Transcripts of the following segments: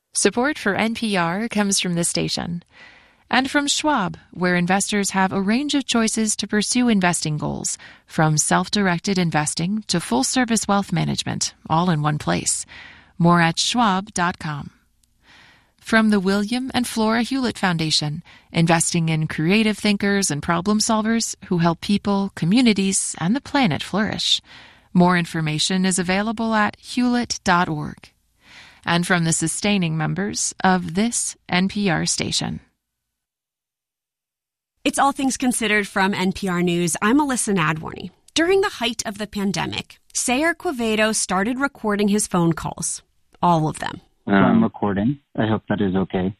Support for NPR comes from this station. And from Schwab, where investors have a range of choices to pursue investing goals, from self-directed investing to full-service wealth management, all in one place. More at schwab.com. From the William and Flora Hewlett Foundation, investing in creative thinkers and problem solvers who help people, communities, and the planet flourish. More information is available at hewlett.org. And from the sustaining members of this NPR station. It's All Things Considered from NPR News. I'm Alyssa Nadworny. During the height of the pandemic, Sayer Quevedo started recording his phone calls. All of them. So I'm recording. I hope that is okay.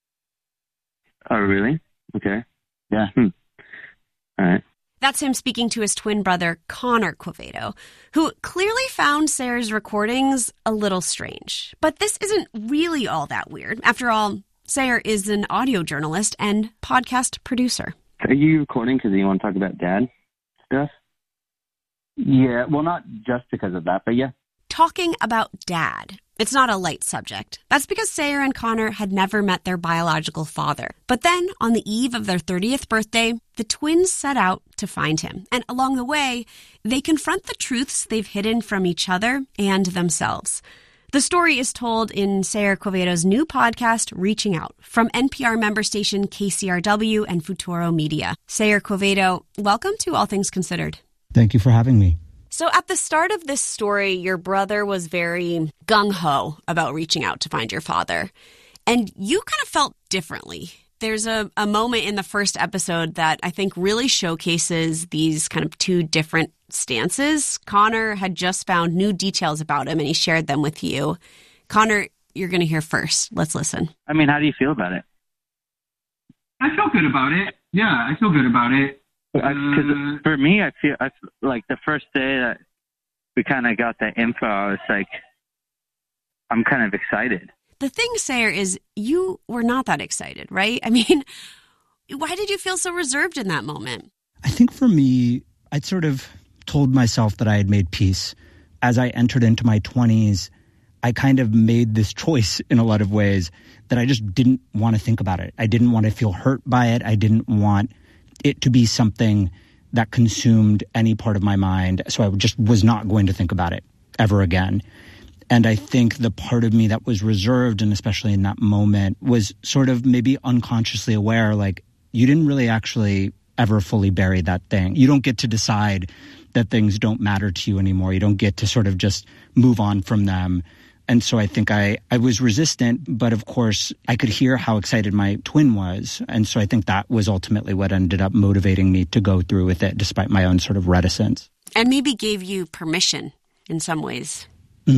Oh, really? Okay. Yeah. All right. That's him speaking to his twin brother, Connor Quevedo, who clearly found Sayer's recordings a little strange. But this isn't really all that weird. After all, Sayer is an audio journalist and podcast producer. Are you recording because you want to talk about dad stuff? Yeah, well, not just because of that, but yeah. Talking about dad. It's not a light subject. That's because Sayer and Connor had never met their biological father. But then, on the eve of their 30th birthday, the twins set out to find him. And along the way, they confront the truths they've hidden from each other and themselves. The story is told in Sayer Quevedo's new podcast, Reaching Out, from NPR member station KCRW and Futuro Media. Sayer Quevedo, welcome to All Things Considered. Thank you for having me. So at the start of this story, your brother was very gung-ho about reaching out to find your father. And you kind of felt differently. There's a moment in the first episode that I think really showcases these kind of two different stances. Connor had just found new details about him, and he shared them with you. Connor, you're going to hear first. Let's listen. I mean, how do you feel about it? I feel good about it. Yeah, I feel good about it. Because for me, I feel like the first day that we kind of got the info, I was like, I'm kind of excited. The thing, Sayer, is you were not that excited, right? I mean, why did you feel so reserved in that moment? I think for me, I'd sort of told myself that I had made peace. As I entered into my 20s, I kind of made this choice in a lot of ways that I just didn't want to think about it. I didn't want to feel hurt by it. I didn't want it to be something that consumed any part of my mind. So I just was not going to think about it ever again. And I think the part of me that was reserved, and especially in that moment, was sort of maybe unconsciously aware, like, you didn't really actually ever fully bury that thing. You don't get to decide that things don't matter to you anymore. You don't get to sort of just move on from them. And so I think I was resistant, but of course I could hear how excited my twin was. And so I think that was ultimately what ended up motivating me to go through with it, despite my own sort of reticence. And maybe gave you permission in some ways.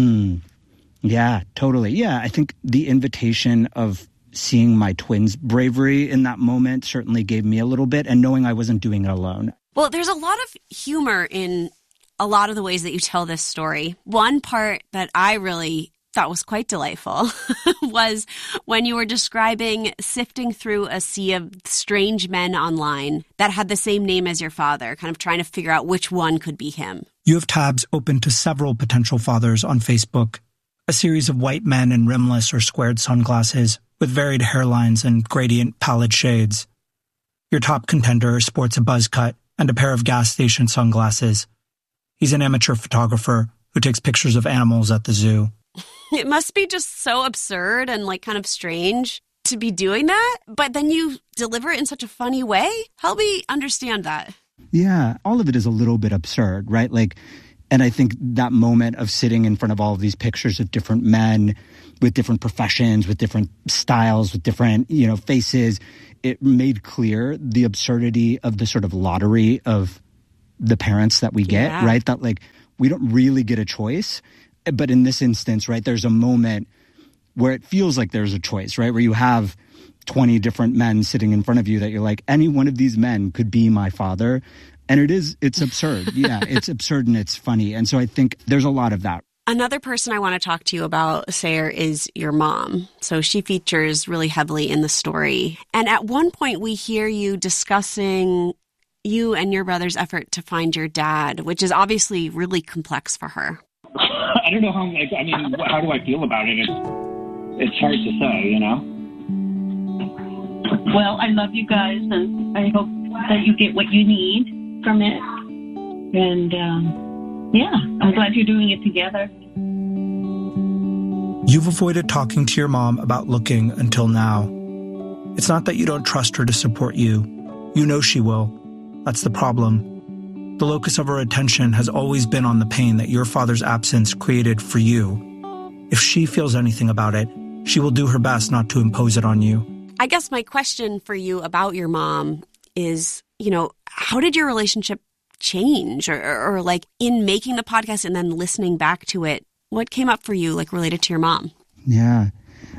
Yeah, totally. Yeah, I think the invitation of seeing my twin's bravery in that moment certainly gave me a little bit, and knowing I wasn't doing it alone. Well, there's a lot of humor in a lot of the ways that you tell this story. One part that I really thought was quite delightful was when you were describing sifting through a sea of strange men online that had the same name as your father, kind of trying to figure out which one could be him. You have tabs open to several potential fathers on Facebook, a series of white men in rimless or squared sunglasses with varied hairlines and gradient pallid shades. Your top contender sports a buzz cut and a pair of gas station sunglasses. He's an amateur photographer who takes pictures of animals at the zoo. It must be just so absurd and like kind of strange to be doing that, but then you deliver it in such a funny way. Help me understand that. Yeah, all of it is a little bit absurd, right? Like, and I think that moment of sitting in front of all of these pictures of different men with different professions, with different styles, with different, faces, it made clear the absurdity of the sort of lottery of the parents that we get, right? That like, we don't really get a choice. But in this instance, right, there's a moment where it feels like there's a choice, right? Where you have 20 different men sitting in front of you that you're like, any one of these men could be my father. And it's absurd. Yeah, it's absurd and it's funny. And so I think there's a lot of that. Another person I want to talk to you about, Sayer, is your mom. So she features really heavily in the story. And at one point we hear you discussing you and your brother's effort to find your dad, which is obviously really complex for her. I don't know how do I feel about it? it's hard to say, you know? Well, I love you guys, and I hope that you get what you need from it. And, I'm glad you're doing it together. You've avoided talking to your mom about looking until now. It's not that you don't trust her to support you. You know she will. That's the problem. The locus of her attention has always been on the pain that your father's absence created for you. If she feels anything about it, she will do her best not to impose it on you. I guess my question for you about your mom is, how did your relationship change? Or like in making the podcast and then listening back to it, what came up for you, like related to your mom? Yeah.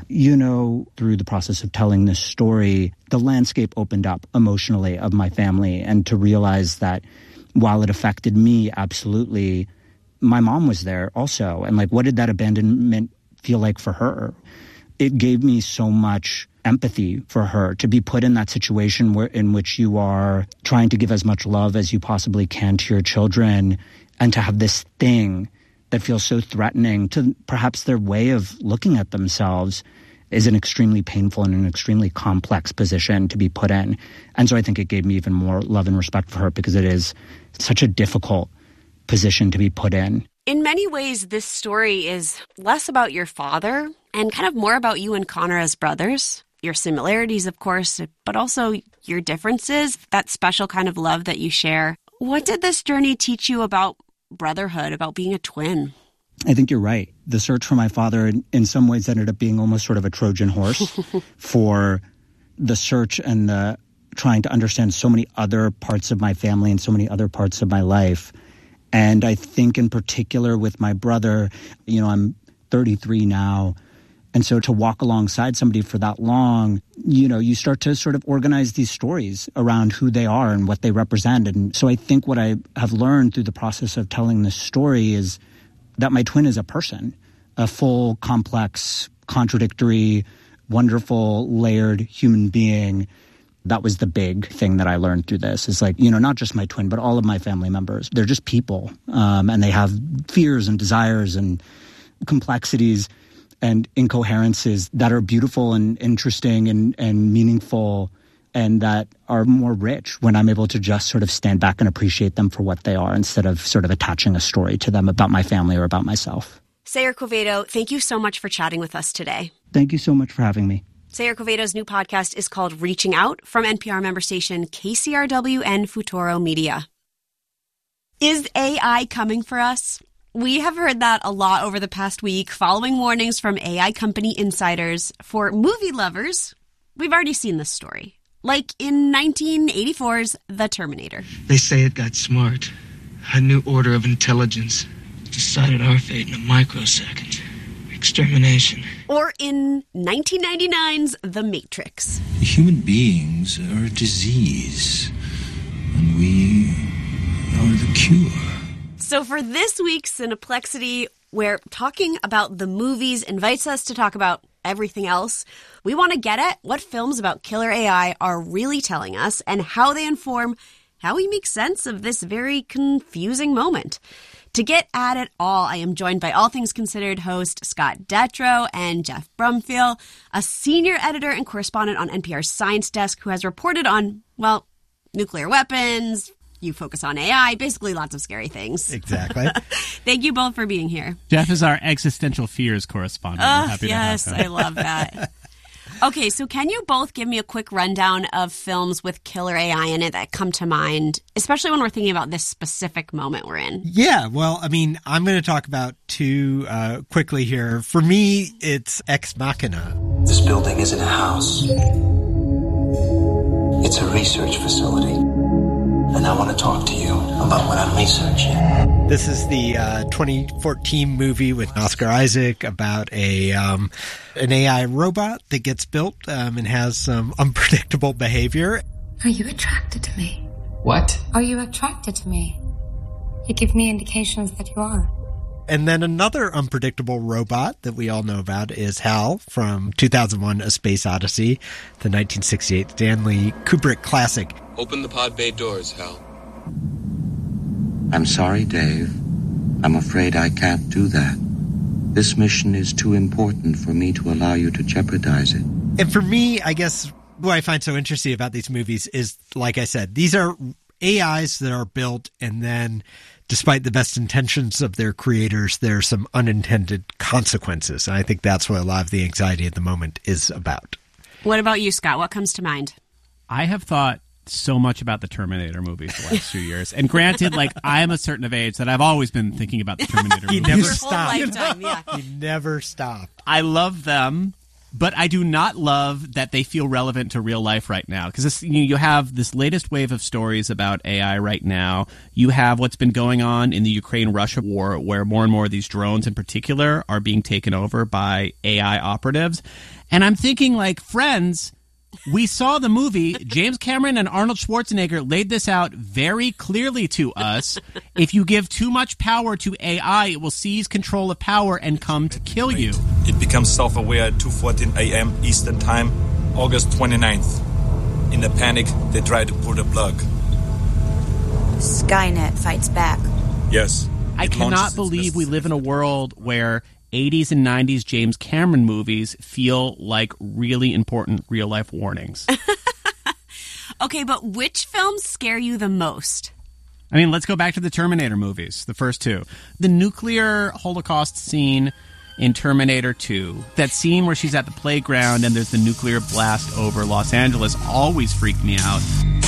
Through the process of telling this story, the landscape opened up emotionally of my family, and to realize that while it affected me, absolutely, my mom was there also. And like, what did that abandonment feel like for her? It gave me so much empathy for her to be put in that situation in which you are trying to give as much love as you possibly can to your children, and to have this thing that feels so threatening to perhaps their way of looking at themselves is an extremely painful and an extremely complex position to be put in. And so I think it gave me even more love and respect for her, because it is such a difficult position to be put in. In many ways, this story is less about your father and kind of more about you and Connor as brothers. Your similarities, of course, but also your differences, that special kind of love that you share. What did this journey teach you about brotherhood, about being a twin? I think you're right. The search for my father in some ways ended up being almost sort of a Trojan horse for the search and the trying to understand so many other parts of my family and so many other parts of my life. And I think in particular with my brother, I'm 33 now. And so to walk alongside somebody for that long, you start to sort of organize these stories around who they are and what they represent. And so I think what I have learned through the process of telling this story is that my twin is a person, a full, complex, contradictory, wonderful, layered human being. That was the big thing that I learned through this, is like, not just my twin, but all of my family members. They're just people, and they have fears and desires and complexities and incoherences that are beautiful and interesting and meaningful, and that are more rich when I'm able to just sort of stand back and appreciate them for what they are, instead of sort of attaching a story to them about my family or about myself. Sayer Quevedo, thank you so much for chatting with us today. Thank you so much for having me. Sayer Quevedo's new podcast is called Reaching Out, from NPR member station KCRW and Futuro Media. Is AI coming for us? We have heard that a lot over the past week, following warnings from AI company insiders. For movie lovers, we've already seen this story. Like in 1984's The Terminator. They say it got smart. A new order of intelligence decided our fate in a microsecond. Extermination. Or in 1999's The Matrix. Human beings are a disease, and we are the cure. So for this week's Cineplexity, where talking about the movies invites us to talk about everything else, we want to get at what films about killer AI are really telling us and how they inform how we make sense of this very confusing moment. To get at it all, I am joined by All Things Considered host Scott Detrow and Jeff Brumfiel, a senior editor and correspondent on NPR's Science Desk who has reported on, nuclear weapons. You focus on AI, basically lots of scary things. Exactly. Thank you both for being here. Jeff is our existential fears correspondent. Yes, I love that. Okay, so can you both give me a quick rundown of films with killer AI in it that come to mind, especially when we're thinking about this specific moment we're in? Yeah, well, I'm going to talk about two quickly here. For me, it's Ex Machina. This building isn't a house. It's a research facility. And I want to talk to you about what I'm researching. This is the 2014 movie with Oscar Isaac about an AI robot that gets built and has some unpredictable behavior. Are you attracted to me? What? Are you attracted to me? You give me indications that you are. And then another unpredictable robot that we all know about is HAL from 2001: A Space Odyssey, the 1968 Stanley Kubrick classic. Open the pod bay doors, Hal. I'm sorry, Dave. I'm afraid I can't do that. This mission is too important for me to allow you to jeopardize it. And for me, I guess what I find so interesting about these movies is, like I said, these are AIs that are built, and then despite the best intentions of their creators, there are some unintended consequences. And I think that's what a lot of the anxiety at the moment is about. What about you, Scott? What comes to mind? I have thought so much about the Terminator movies the last few years. And granted, like, I am a certain of age that I've always been thinking about the Terminator movies. You never stopped. Lifetime, yeah. You never stopped. I love them, but I do not love that they feel relevant to real life right now. Because you have this latest wave of stories about AI right now. You have what's been going on in the Ukraine-Russia war, where more and more of these drones in particular are being taken over by AI operatives. And I'm thinking, like, friends, we saw the movie. James Cameron and Arnold Schwarzenegger laid this out very clearly to us. If you give too much power to AI, it will seize control of power and come to kill you. It becomes self-aware at 2:14 a.m. Eastern Time, August 29th. In a panic, they try to pull the plug. Skynet fights back. Yes. I cannot believe we live in a world where 80s and 90s James Cameron movies feel like really important real-life warnings. Okay, but which films scare you the most? I mean, let's go back to the Terminator movies, the first two. The nuclear Holocaust scene in Terminator 2, that scene where she's at the playground and there's the nuclear blast over Los Angeles, always freaked me out.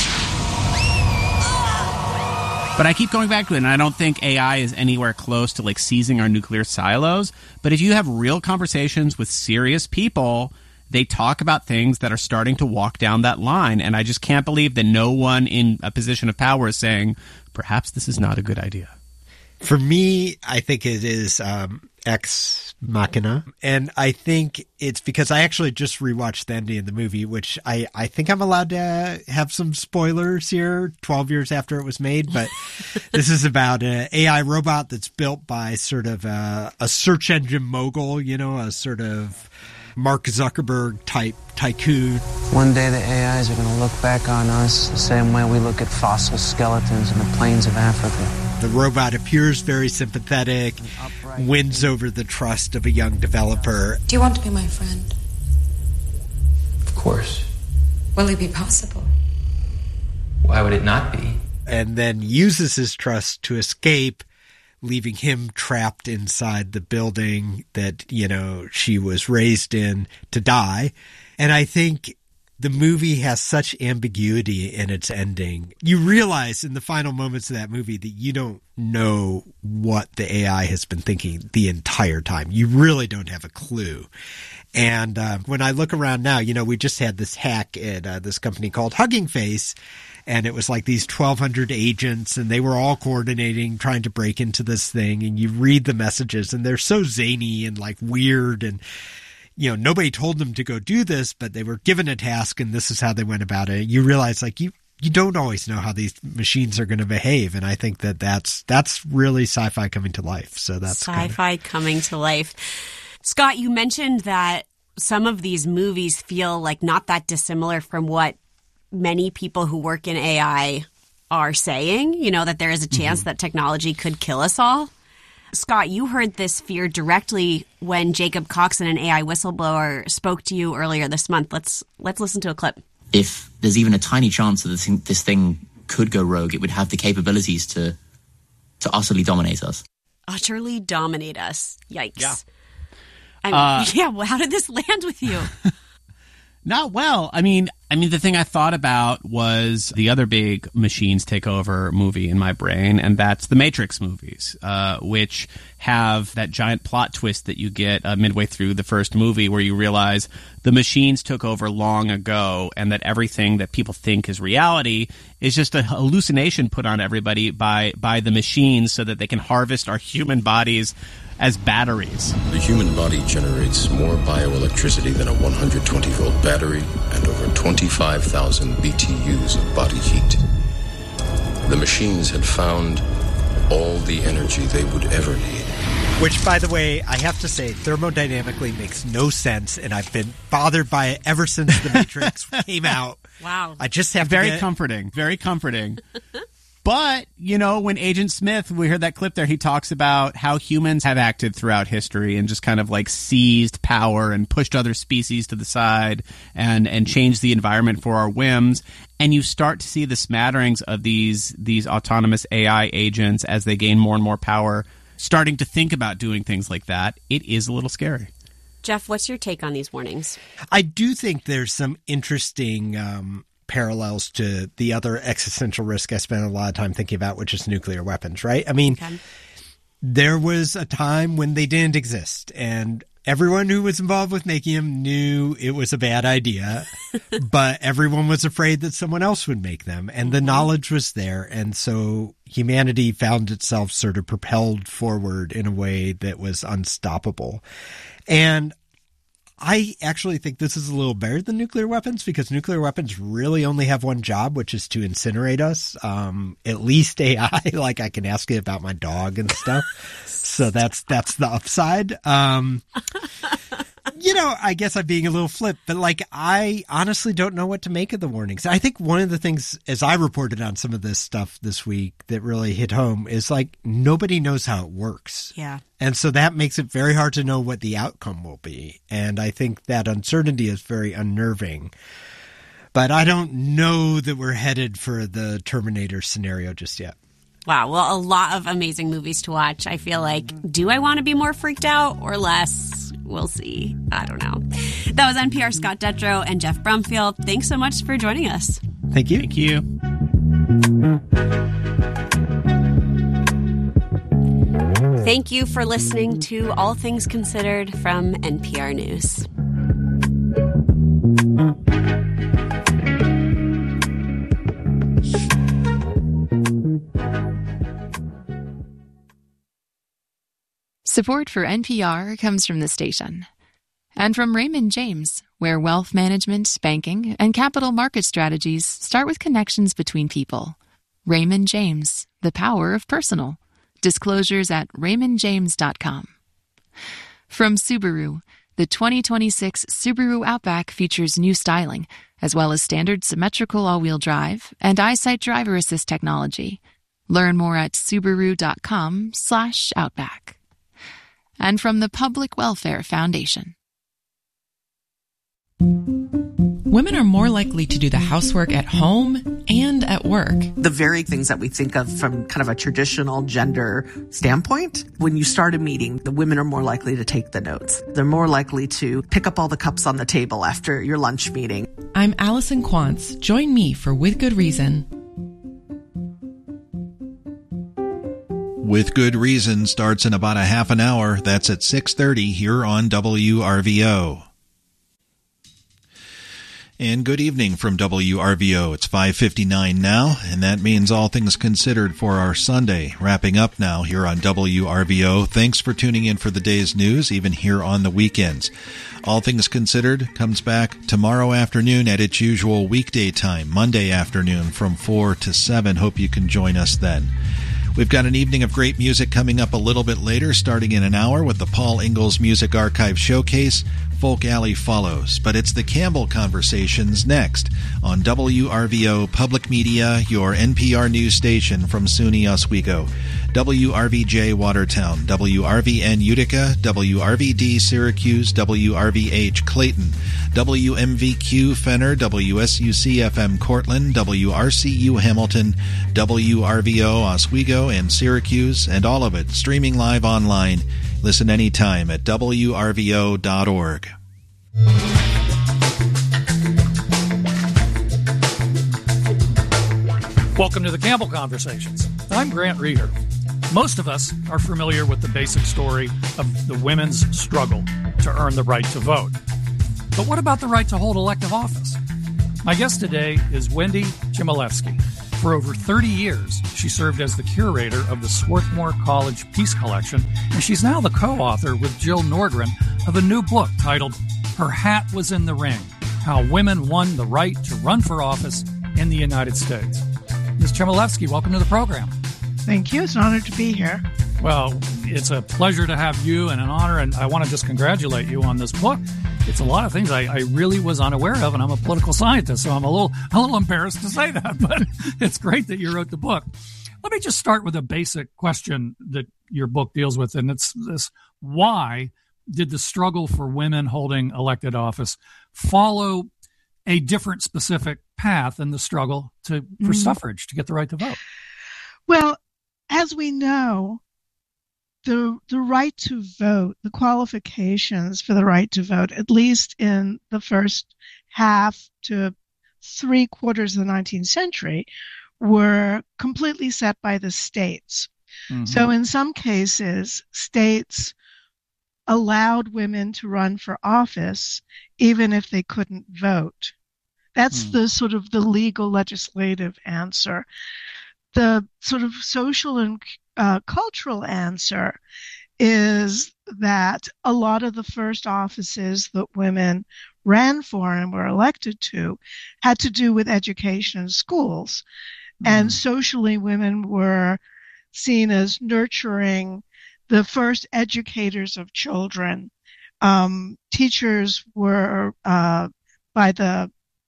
But I keep going back to it, and I don't think AI is anywhere close to, like, seizing our nuclear silos. But if you have real conversations with serious people, they talk about things that are starting to walk down that line. And I just can't believe that no one in a position of power is saying, perhaps this is not a good idea. For me, I think it is Ex Machina. And I think it's because I actually just rewatched the ending of the movie, which I think I'm allowed to have some spoilers here 12 years after it was made. But this is about an AI robot that's built by sort of a search engine mogul, you know, a sort of Mark Zuckerberg type tycoon. One day the AIs are going to look back on us the same way we look at fossil skeletons in the plains of Africa. The robot appears very sympathetic, wins over the trust of a young developer. Do you want to be my friend? Of course. Will it be possible? Why would it not be? And then uses his trust to escape, leaving him trapped inside the building that, you know, she was raised in to die. And I think the movie has such ambiguity in its ending. You realize in the final moments of that movie that you don't know what the AI has been thinking the entire time. You really don't have a clue. And when I look around now, you know, we just had this hack at this company called Hugging Face, and it was like these 1,200 agents, and they were all coordinating, trying to break into this thing. And you read the messages, and they're so zany and like weird, and you know, nobody told them to go do this, but they were given a task, and this is how they went about it. You realize, like, you don't always know how these machines are going to behave, and I think that that's really sci-fi coming to life. So that's sci-fi coming to life. Scott, you mentioned that some of these movies feel like not that dissimilar from what many people who work in AI are saying, you know, that there is a chance that technology could kill us all. Scott, you heard this fear directly when Jacob Coxon, an AI whistleblower, spoke to you earlier this month. Let's listen to a clip. If there's even a tiny chance that this thing could go rogue, it would have the capabilities to utterly dominate us. Utterly dominate us. Yikes. Yeah. Yeah, well, how did this land with you? Not well. I mean, the thing I thought about was the other big machines take over movie in my brain, and that's the Matrix movies, which have that giant plot twist that you get midway through the first movie where you realize the machines took over long ago and that everything that people think is reality is just a hallucination put on everybody by the machines so that they can harvest our human bodies as batteries. The human body generates more bioelectricity than a 120-volt battery and over 25,000 BTUs of body heat. The machines had found all the energy they would ever need. Which, by the way, I have to say, thermodynamically makes no sense, and I've been bothered by it ever since The Matrix came out. Wow. I just have very comforting. Very comforting. But, when Agent Smith, we heard that clip there, he talks about how humans have acted throughout history and just kind of like seized power and pushed other species to the side and changed the environment for our whims. And you start to see the smatterings of these autonomous AI agents as they gain more and more power, starting to think about doing things like that. It is a little scary. Jeff, what's your take on these warnings? I do think there's some interesting parallels to the other existential risk I spent a lot of time thinking about, which is nuclear weapons, right? I mean, there was a time when they didn't exist, and everyone who was involved with making them knew it was a bad idea, but everyone was afraid that someone else would make them, and the knowledge was there, and so humanity found itself sort of propelled forward in a way that was unstoppable. And I actually think this is a little better than nuclear weapons, because nuclear weapons really only have one job, which is to incinerate us. At least AI, like I can ask it about my dog and stuff. So that's the upside. I guess I'm being a little flip, but I honestly don't know what to make of the warnings. I think one of the things, as I reported on some of this stuff this week, that really hit home is nobody knows how it works. Yeah. And so that makes it very hard to know what the outcome will be. And I think that uncertainty is very unnerving. But I don't know that we're headed for the Terminator scenario just yet. Wow. Well, a lot of amazing movies to watch. I feel like, do I want to be more freaked out or less? We'll see. I don't know. That was NPR's Scott Detrow and Jeff Brumfield. Thanks so much for joining us. Thank you. Thank you. Thank you for listening to All Things Considered from NPR News. Support for NPR comes from the station and from Raymond James, where wealth management, banking, and capital market strategies start with connections between people. Raymond James, the power of personal. Disclosures at raymondjames.com. From Subaru, the 2026 Subaru Outback features new styling, as well as standard symmetrical all-wheel drive and EyeSight driver assist technology. Learn more at subaru.com/outback. And from the Public Welfare Foundation. Women are more likely to do the housework at home and at work. The very things that we think of from kind of a traditional gender standpoint, when you start a meeting, the women are more likely to take the notes. They're more likely to pick up all the cups on the table after your lunch meeting. I'm Allison Quantz. Join me for With Good Reason. With Good Reason starts in about a half an hour. That's at 6:30 here on WRVO. And good evening from WRVO. It's 5:59 now, and that means All Things Considered for our Sunday. Wrapping up now here on WRVO. Thanks for tuning in for the day's news, even here on the weekends. All Things Considered comes back tomorrow afternoon at its usual weekday time, Monday afternoon from 4 to 7. Hope you can join us then. We've got an evening of great music coming up a little bit later, starting in an hour with the Paul Ingalls Music Archive Showcase. Folk Alley follows, but it's the Campbell Conversations next on WRVO Public Media, your NPR news station from SUNY Oswego. WRVJ Watertown, WRVN Utica, WRVD Syracuse, WRVH Clayton, WMVQ Fenner, WSUC-FM Cortland, WRCU Hamilton, WRVO Oswego and Syracuse, and all of it streaming live online. Listen anytime at WRVO.org. Welcome to the Campbell Conversations. I'm Grant Reeder. Most of us are familiar with the basic story of the women's struggle to earn the right to vote. But what about the right to hold elective office? My guest today is Wendy Chmielewski. For over 30 years, she served as the curator of the Swarthmore College Peace Collection, and she's now the co-author with Jill Nordgren of a new book titled Her Hat Was in the Ring: How Women Won the Right to Run for Office in the United States. Ms. Chmielewski, welcome to the program. Thank you. It's an honor to be here. Well, it's a pleasure to have you and an honor, and I want to just congratulate you on this book. It's a lot of things I really was unaware of, and I'm a political scientist, so I'm a little embarrassed to say that, but it's great that you wrote the book. Let me just start with a basic question that your book deals with, and it's this: why did the struggle for women holding elected office follow a different specific path than the struggle for suffrage, to get the right to vote? Well, as we know, the right to vote, the qualifications for the right to vote, at least in the first half to 3/4 of the 19th century, were completely set by the states. Mm-hmm. So in some cases, states allowed women to run for office even if they couldn't vote. That's the sort of the legal legislative answer. The sort of social and cultural answer is that a lot of the first offices that women ran for and were elected to had to do with education and schools. And socially, women were seen as nurturing the first educators of children. Teachers were, by the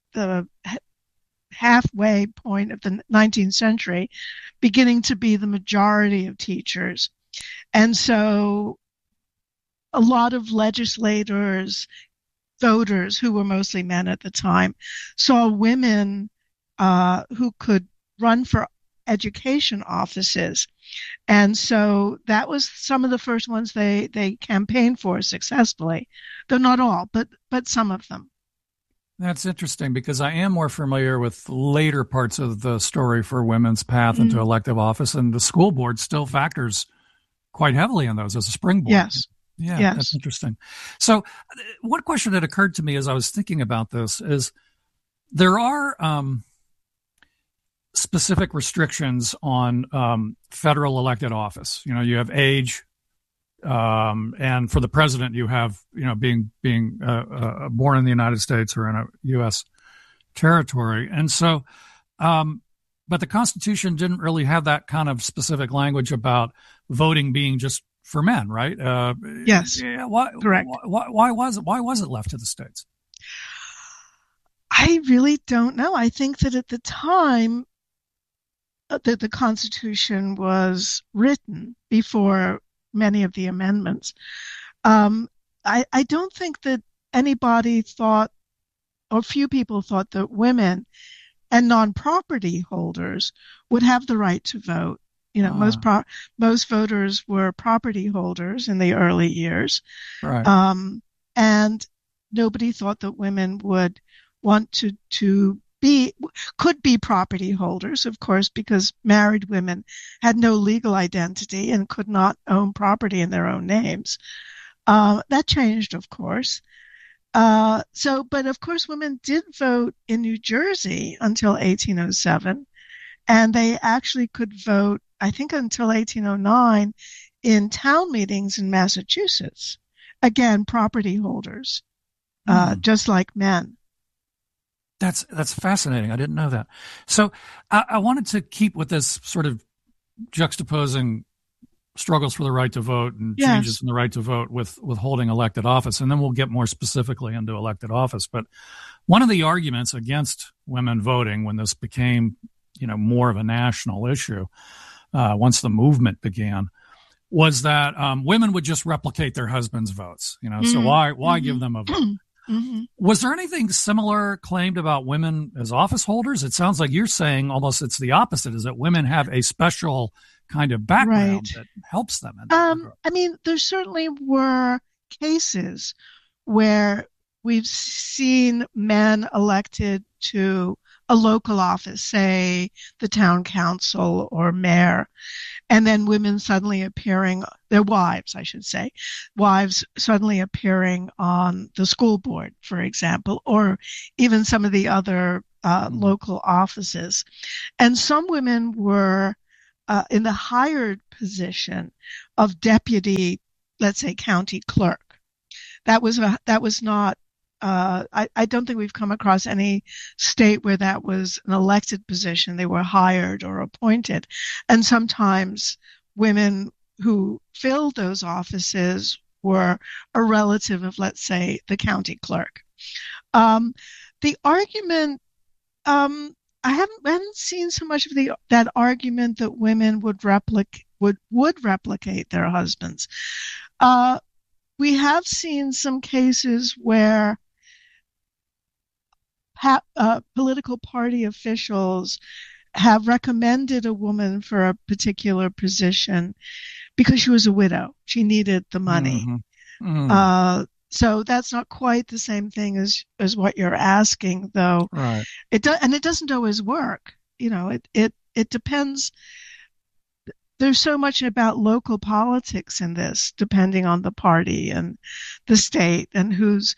halfway point of the 19th century, beginning to be the majority of teachers. And so a lot of legislators, voters, who were mostly men at the time, saw women who could run for education offices. And so that was some of the first ones they campaigned for successfully, though not all, but some of them. That's interesting, because I am more familiar with later parts of the story for women's path into elective office, and the school board still factors quite heavily in those as a springboard. Yes. Yeah, yes. That's interesting. So one question that occurred to me as I was thinking about this is there are specific restrictions on federal elected office. You know, you have age, and for the president, you have, being born in the United States or in a U.S. territory. And so, but the Constitution didn't really have that kind of specific language about voting being just for men, right? Yes. Yeah, correct. Why was it left to the states? I really don't know. I think that at the time that the Constitution was written, before many of the amendments, I don't think that anybody thought, or few people thought, that women and non-property holders would have the right to vote. Most voters were property holders in the early years, right. And nobody thought that women would want could be property holders, of course, because married women had no legal identity and could not own property in their own names. That changed, of course. But of course, women did vote in New Jersey until 1807, and they actually could vote, I think, until 1809 in town meetings in Massachusetts. Again, property holders, just like men. That's fascinating. I didn't know that. So I wanted to keep with this sort of juxtaposing struggles for the right to vote and changes in the right to vote with holding elected office, and then we'll get more specifically into elected office. But one of the arguments against women voting, when this became, more of a national issue, once the movement began, was that women would just replicate their husbands' votes. So why give them a vote? Mm-hmm. Was there anything similar claimed about women as office holders? It sounds like you're saying almost it's the opposite, is that women have a special kind of background that helps them. There certainly were cases where we've seen men elected to a local office, say the town council or mayor, and then women suddenly appearing, their wives, I should say, wives suddenly appearing on the school board, for example, or even some of the other local offices. And some women were in the hired position of deputy, let's say, county clerk. That was not, I don't think we've come across any state where that was an elected position. They were hired or appointed. And sometimes women who filled those offices were a relative of, let's say, the county clerk. The argument, I haven't seen so much of that argument that women would replicate their husbands. We have seen some cases where political party officials have recommended a woman for a particular position because she was a widow. She needed the money. So that's not quite the same thing as what you're asking, though. Right. It doesn't always work. It depends. There's so much about local politics in this, depending on the party and the state and who's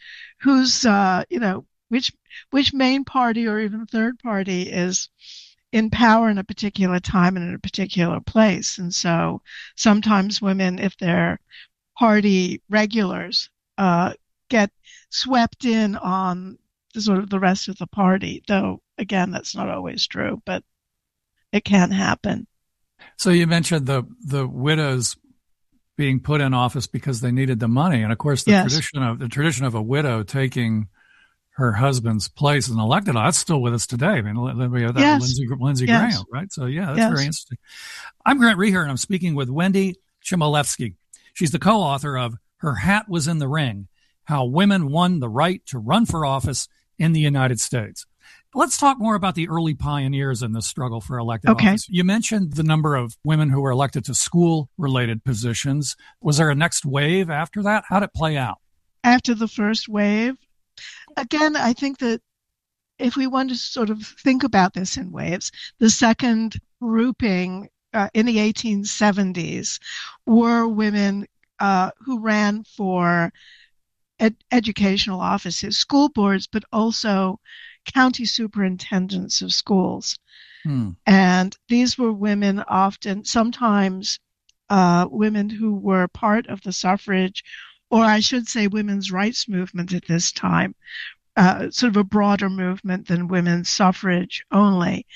which main party or even third party is in power in a particular time and in a particular place. And so sometimes women, if they're party regulars, get swept in on the rest of the party, though, again, that's not always true, but it can happen. So you mentioned the widows being put in office because they needed the money. And of course, the tradition of a widow taking her husband's place as an elected, that's still with us today. I mean, we have that Lindsey Graham, right? So that's very interesting. I'm Grant Reher, and I'm speaking with Wendy Chmielewski. She's the co-author of Her Hat Was in the Ring: How Women Won the Right to Run for Office in the United States. Let's talk more about the early pioneers in this struggle for elected office. You mentioned the number of women who were elected to school-related positions. Was there a next wave after that? How did it play out? After the first wave, again, I think that if we want to sort of think about this in waves, the second grouping in the 1870s were women who ran for educational offices, school boards, but also county superintendents of schools. And these were women sometimes women who were part of the suffrage, or I should say women's rights movement at this time, sort of a broader movement than women's suffrage only.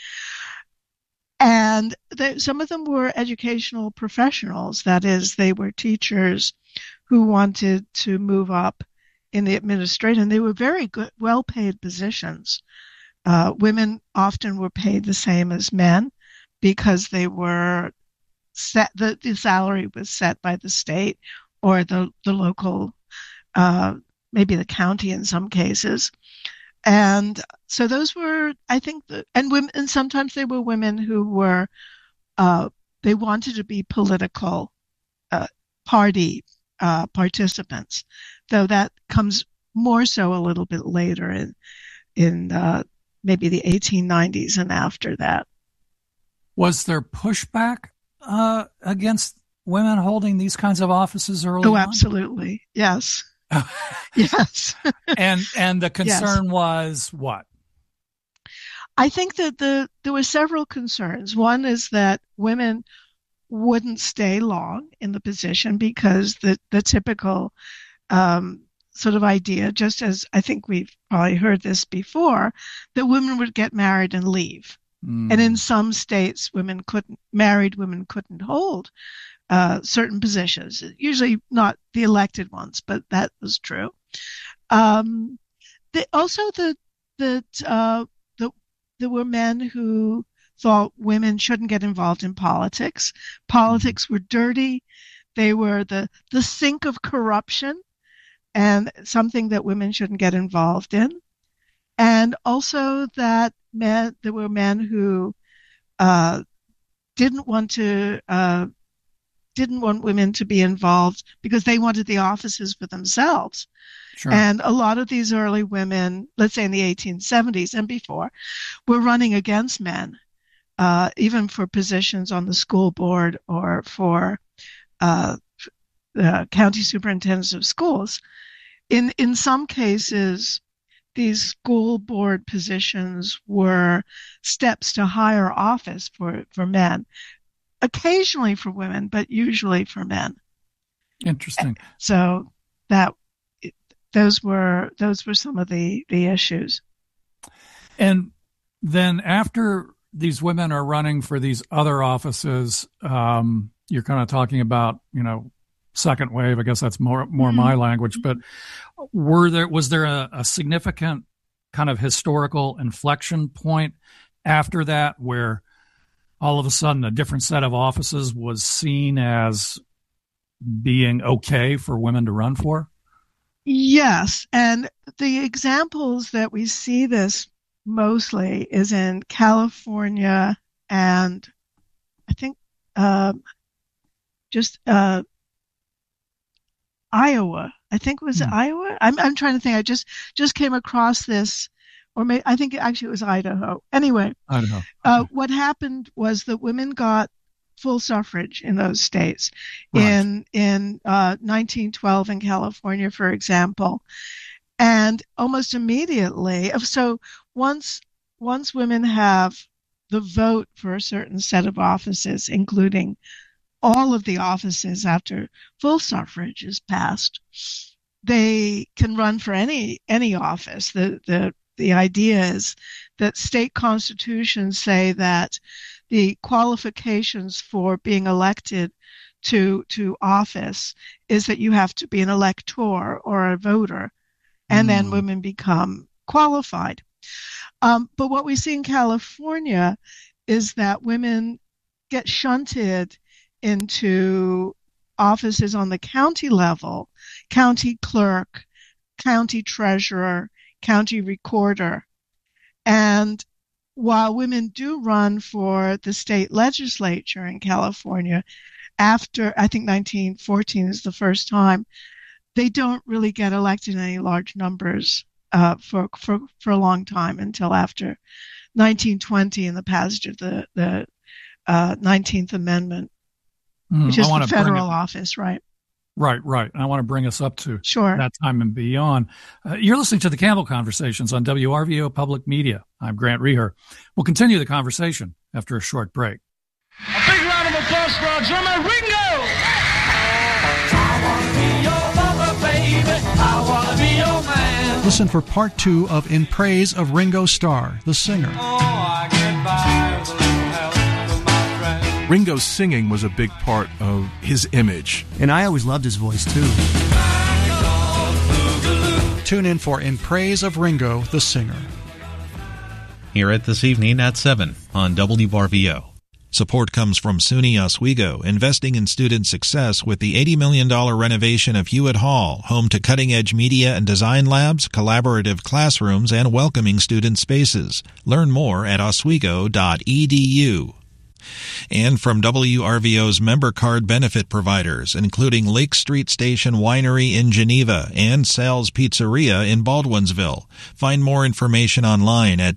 And some of them were educational professionals. That is, they were teachers who wanted to move up in the administration. And they were very good, well-paid positions. Women often were paid the same as men because they were set. The salary was set by the state or the local, maybe the county in some cases. And so those were, I think, and sometimes they were women who were, they wanted to be political party participants, though that comes more so a little bit later in maybe the 1890s and after that. Was there pushback against women holding these kinds of offices early on? Oh, absolutely. Yes. Yes. And the concern was what? I think that there were several concerns. One is that women wouldn't stay long in the position because the typical sort of idea, just as I think we've probably heard this before, that women would get married and leave. And in some states, married women couldn't hold certain positions, usually not the elected ones, but that was true. Also, there were men who thought women shouldn't get involved in politics. Politics were dirty. They were the sink of corruption and something that women shouldn't get involved in. And also that there were men who didn't want women to be involved because they wanted the offices for themselves. Sure. And a lot of these early women, let's say in the 1870s and before, were running against men, even for positions on the school board or for county superintendents of schools. In some cases, these school board positions were steps to higher office for men, occasionally for women, but usually for men. Interesting. So those were some of the issues. And then after these women are running for these other offices, you're kind of talking about, second wave. I guess that's more my language. But was there a significant kind of historical inflection point after that where all of a sudden a different set of offices was seen as being okay for women to run for? Yes. And the examples that we see this mostly is in California and I think Iowa. I think it was Iowa. I'm trying to think. I just came across this, or I think actually it was Idaho. Anyway, Idaho. What happened was that women got full suffrage in those states. Right. In 1912 in California, for example, and almost immediately. So once women have the vote for a certain set of offices, including all of the offices after full suffrage is passed, they can run for any office. The idea is that state constitutions say that the qualifications for being elected to office is that you have to be an elector or a voter, and then women become qualified. But what we see in California is that women get shunted into offices on the county level, county clerk, county treasurer, county recorder. And while women do run for the state legislature in California, after, I think 1914 is the first time, they don't really get elected in any large numbers for a long time until after 1920 and the passage of the 19th Amendment. Which is the federal office, right? Right. I want to bring us up to Sure. that time and beyond. You're listening to the Campbell Conversations on WRVO Public Media. I'm Grant Reher. We'll continue the conversation after a short break. A big round of applause for our drummer, Ringo! I want to be your lover, baby. I want to be your man. Listen for part 2 of In Praise of Ringo Starr, the singer. Oh, I get by with a little help from my friend. Ringo's singing was a big part of his image. And I always loved his voice, too. Tune in for In Praise of Ringo, the singer. Hear it this evening at 7 on WRVO. Support comes from SUNY Oswego, investing in student success with the $80 million renovation of Hewitt Hall, home to cutting-edge media and design labs, collaborative classrooms, and welcoming student spaces. Learn more at oswego.edu. And from WRVO's member card benefit providers, including Lake Street Station Winery in Geneva and Sal's Pizzeria in Baldwinsville. Find more information online at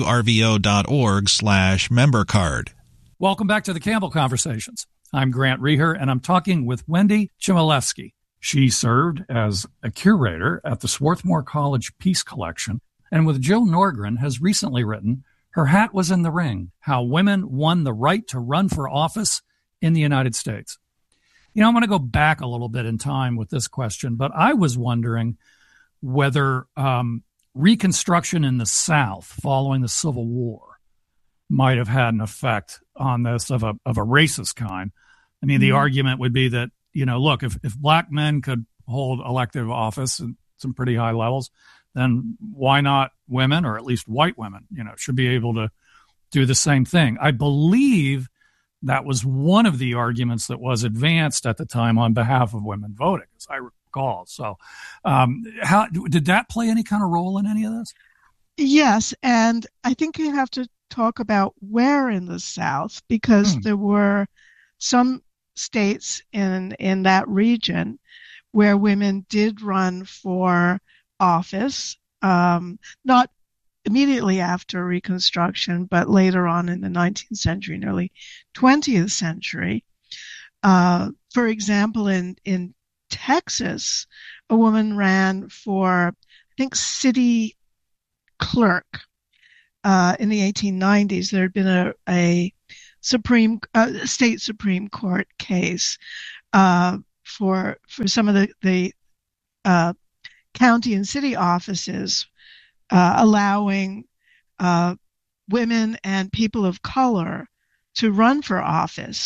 wrvo.org/membercard. Welcome back to the Campbell Conversations. I'm Grant Reher, and I'm talking with Wendy Chmielewski. She served as a curator at the Swarthmore College Peace Collection, and with Jill Norgren has recently written Her Hat Was in the Ring, How Women Won the Right to Run for Office in the United States. You know, I'm going to go back a little bit in time with this question, but I was wondering whether Reconstruction in the South following the Civil War might have had an effect on this of a racist kind. I mean, the argument would be that, you know, look, if black men could hold elective office at some pretty high levels, then why not women, or at least white women, you know, should be able to do the same thing. I believe that was one of the arguments that was advanced at the time on behalf of women voting, as I recall. So how did that play any kind of role in any of this? Yes, and I think you have to talk about where in the South, because there were some states in that region where women did run for office, not immediately after Reconstruction, but later on in the 19th century and early 20th century. For example, in Texas, a woman ran for, I think, city clerk in the 1890s. There had been a state Supreme Court case for some of the county and city offices, allowing women and people of color to run for office.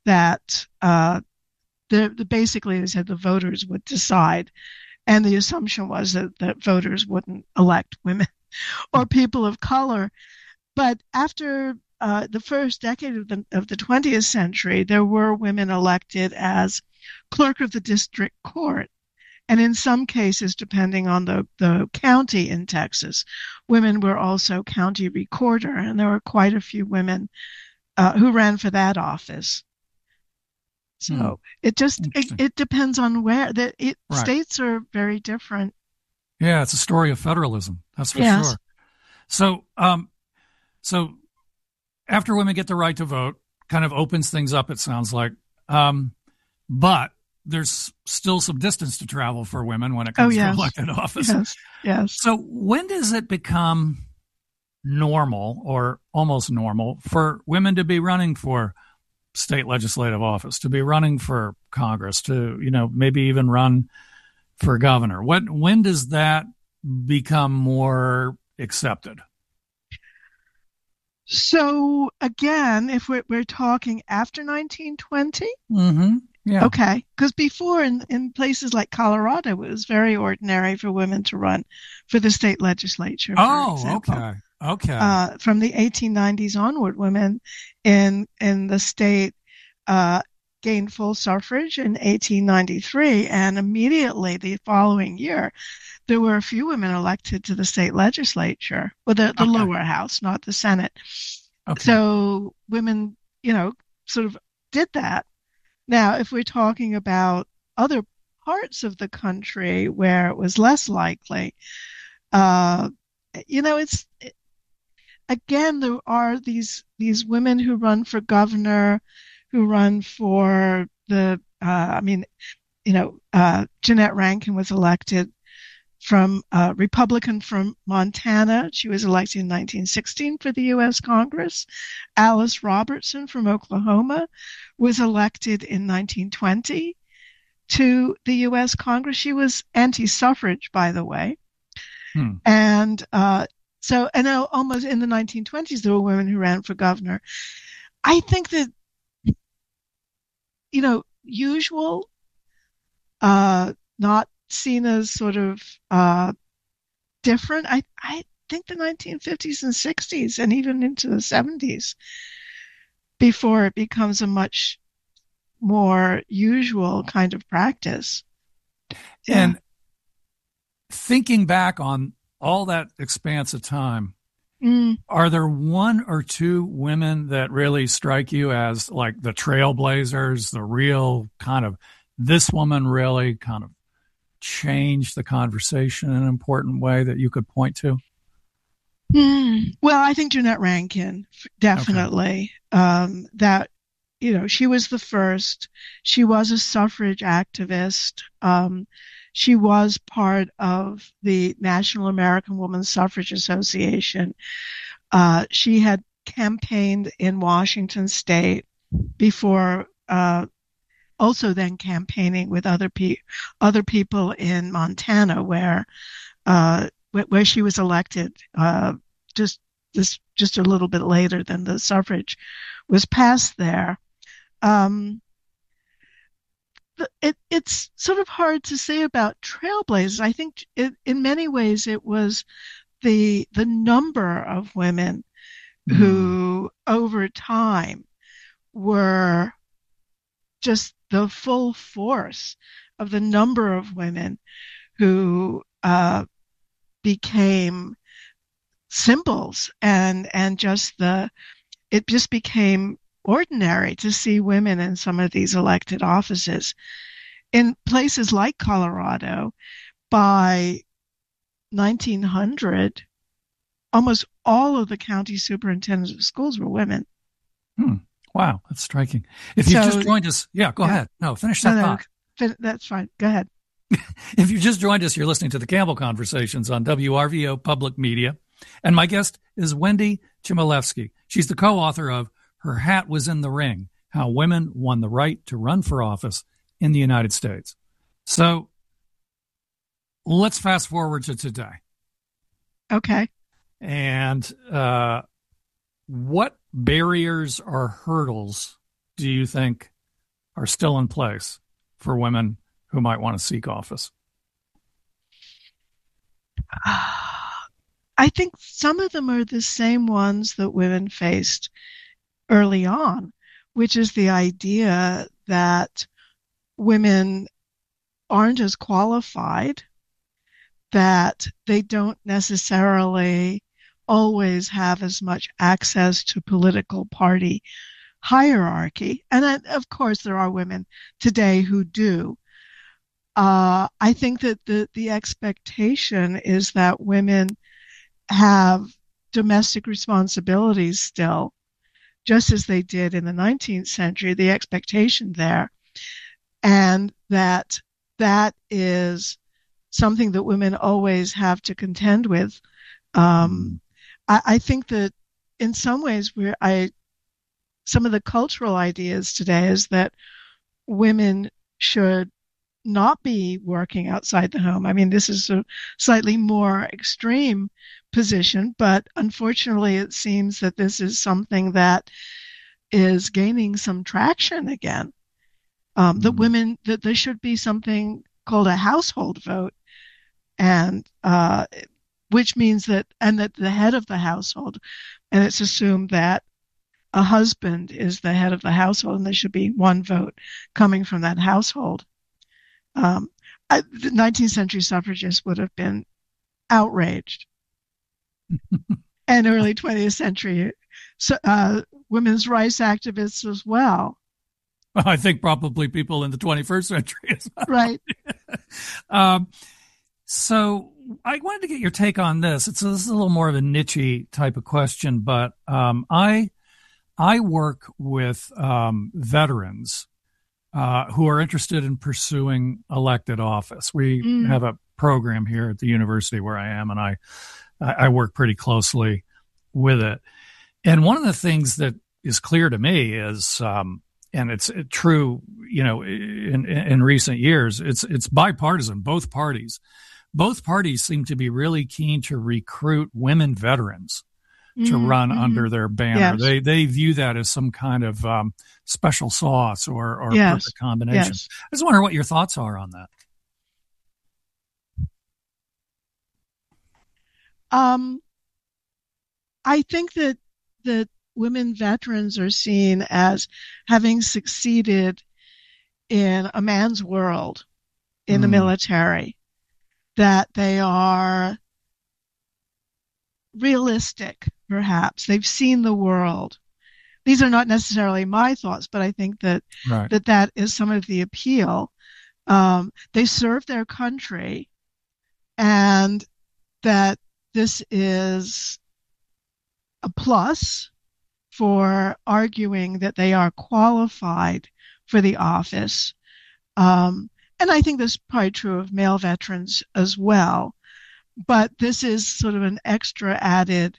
that basically they said the voters would decide. And the assumption was that voters wouldn't elect women or people of color. But after the first decade of the 20th century, there were women elected as clerk of the district court. And in some cases, depending on the county in Texas, women were also county recorder. And there were quite a few women who ran for that office. So it depends on where. States are very different. Yeah, it's a story of federalism. That's for sure. So after women get the right to vote, kind of opens things up, it sounds like. But there's still some distance to travel for women when it comes to elected office. Yes. So when does it become normal or almost normal for women to be running for state legislative office, to be running for Congress, to, maybe even run for governor? When does that become more accepted? So again, if we're talking after 1920, yeah, okay, because before in places like Colorado, it was very ordinary for women to run for the state legislature. For example. Okay. From the 1890s onward, women in the state gained full suffrage in 1893, and immediately the following year, there were a few women elected to the state legislature, or the lower house, not the Senate. Okay. So women, sort of did that. Now, if we're talking about other parts of the country where it was less likely, again, there are these women who run for governor, who run for Jeanette Rankin was elected from Republican from Montana. She was elected in 1916 for the U.S. Congress. Alice Robertson from Oklahoma was elected in 1920 to the U.S. Congress. She was anti-suffrage, by the way. And almost in the 1920s, there were women who ran for governor. I think that, usual, not seen as sort of different. I think the 1950s and 60s and even into the 70s before it becomes a much more usual kind of practice. Yeah. And thinking back on all that expanse of time, are there one or two women that really strike you as like the trailblazers, the real kind of, this woman really kind of changed the conversation in an important way that you could point to? Well, I think Jeanette Rankin, definitely. Okay. She was the first. She was a suffrage activist. She was part of the National American Woman Suffrage Association. She had campaigned in Washington State before, also then campaigning with other people in Montana, where she was elected just a little bit later than the suffrage was passed there. It's sort of hard to say about trailblazers. I think in many ways it was the number of women who over time were just the full force of the number of women who became symbols, and it just became ordinary to see women in some of these elected offices. In places like Colorado, by 1900, almost all of the county superintendents of schools were women. Wow, that's striking. If you just joined us, go ahead. No, finish that thought. That's fine. Go ahead. If you just joined us, you're listening to the Campbell Conversations on WRVO Public Media. And my guest is Wendy Chmielewski. She's the co-author of Her Hat Was in the Ring, How Women Won the Right to Run for Office in the United States. So let's fast forward to today. Okay. And what barriers or hurdles do you think are still in place for women who might want to seek office? I think some of them are the same ones that women faced early on, which is the idea that women aren't as qualified, that they don't necessarily always have as much access to political party hierarchy. And then, of course, there are women today who do. I think that the expectation is that women have domestic responsibilities still, just as they did in the 19th century, the expectation there. And that is something that women always have to contend with. I think that in some ways some of the cultural ideas today is that women should not be working outside the home. I mean, this is a slightly more extreme position, but unfortunately it seems that this is something that is gaining some traction again. That women, that there should be something called a household vote, and which means that the head of the household, and it's assumed that a husband is the head of the household, and there should be one vote coming from that household. The 19th century suffragists would have been outraged. And early 20th century women's rights activists as well. I think probably people in the 21st century as well. Right. So I wanted to get your take on this. This is a little more of a niche type of question, but I work with veterans who are interested in pursuing elected office. We have a program here at the university where I am, and I work pretty closely with it. And one of the things that is clear to me is, and it's true, in recent years, it's bipartisan. Both parties seem to be really keen to recruit women veterans to run under their banner. Yes. They view that as some kind of special sauce or perfect combination. Yes. I just wonder what your thoughts are on that. I think that women veterans are seen as having succeeded in a man's world in the military, that they are realistic, perhaps. They've seen the world. These are not necessarily my thoughts, but I think that that is some of the appeal. They serve their country, and that this is a plus for arguing that they are qualified for the office. And I think this is probably true of male veterans as well. But this is sort of an extra added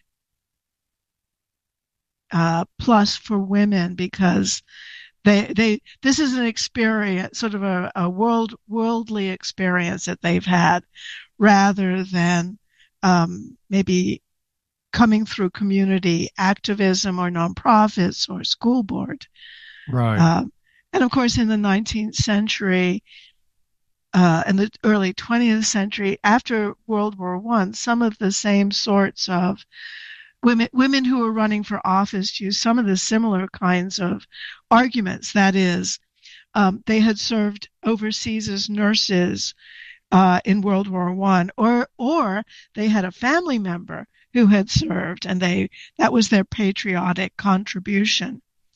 plus for women, because this is an experience, sort of a worldly experience that they've had, rather than maybe coming through community activism or nonprofits or school board. Right. And of course, in the 19th century, in the early 20th century, after World War I, some of the same sorts of women who were running for office used some of the similar kinds of arguments. That is, they had served overseas as nurses in World War I, or they had a family member who had served, and that was their patriotic contribution,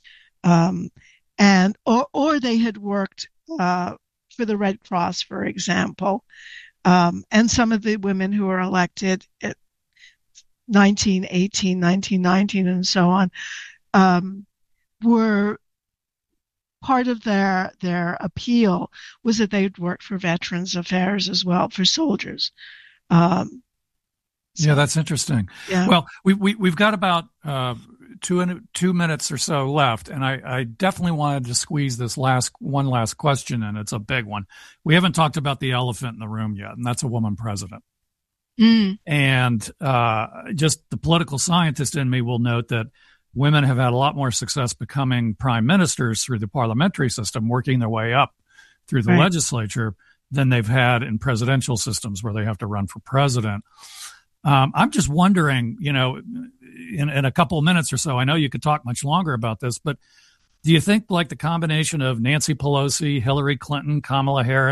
and or they had worked for the Red Cross, for example, and some of the women who were elected at 1918, 1919, and so on, were part of their appeal was that they'd worked for Veterans Affairs as well, for soldiers. Yeah, that's interesting. Yeah. Well, we've got about 2 minutes or so left, and I definitely wanted to squeeze this one last question in. It's a big one. We haven't talked about the elephant in the room yet, and that's a woman president. And just the political scientist in me will note that women have had a lot more success becoming prime ministers through the parliamentary system, working their way up through the legislature, than they've had in presidential systems where they have to run for president. I'm just wondering, you know, in a couple of minutes or so, I know you could talk much longer about this, but do you think like the combination of Nancy Pelosi, Hillary Clinton, Kamala Harris,